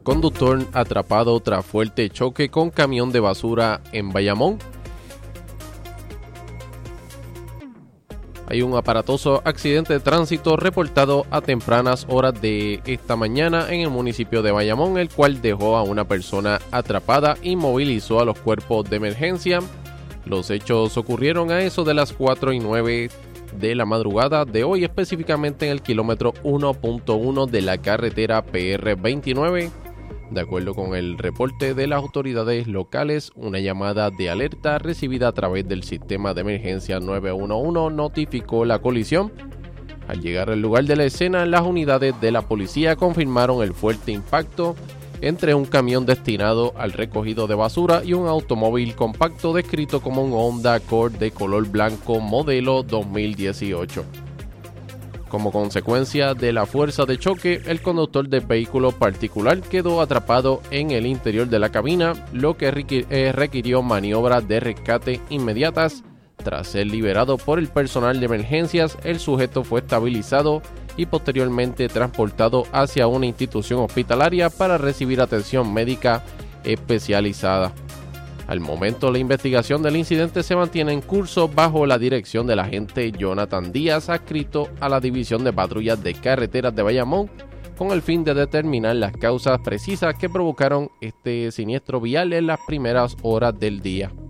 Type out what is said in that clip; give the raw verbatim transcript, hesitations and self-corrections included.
conductor atrapado tras fuerte choque con camión de basura en Bayamón. Hay un aparatoso accidente de tránsito reportado a tempranas horas de esta mañana en el municipio de Bayamón, el cual dejó a una persona atrapada y movilizó a los cuerpos de emergencia. Los hechos ocurrieron a eso de las cuatro y nueve de la madrugada de hoy, específicamente en el kilómetro uno punto uno de la carretera P R veintinueve. De acuerdo con el reporte de las autoridades locales, una llamada de alerta recibida a través del sistema de emergencia nueve uno uno notificó la colisión. Al llegar al lugar de la escena, las unidades de la policía confirmaron el fuerte impacto entre un camión destinado al recogido de basura y un automóvil compacto descrito como un Honda Accord de color blanco modelo dos mil dieciocho. Como consecuencia de la fuerza de choque, el conductor del vehículo particular quedó atrapado en el interior de la cabina, lo que requirió maniobras de rescate inmediatas. Tras ser liberado por el personal de emergencias, el sujeto fue estabilizado y posteriormente transportado hacia una institución hospitalaria para recibir atención médica especializada. Al momento, la investigación del incidente se mantiene en curso bajo la dirección del agente Jonathan Díaz, adscrito a la División de Patrullas de Carreteras de Bayamón, con el fin de determinar las causas precisas que provocaron este siniestro vial en las primeras horas del día.